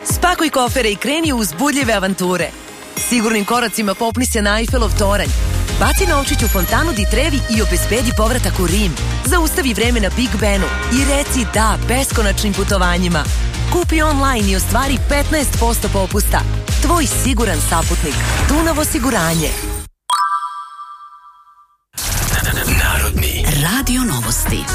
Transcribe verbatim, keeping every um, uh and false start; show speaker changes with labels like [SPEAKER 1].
[SPEAKER 1] Spakuj kofere i kreni u uzbudljive avanture. Sigurnim koracima popni se na Eiffelov toranj. Baci novčić u fontanu di Trevi i obezbedi povratak u Rim. Zaustavi vreme na Big Benu i reci da beskonačnim putovanjima. Kupi online i ostvari petnaest posto popusta. Tvoj siguran saputnik. Dunav osiguranje.
[SPEAKER 2] Narodni radio novosti.